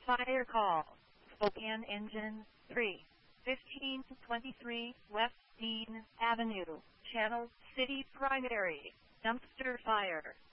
Fire call. Spokane Engine 3. 1523 West Dean Avenue. Channel City Primary. Dumpster fire.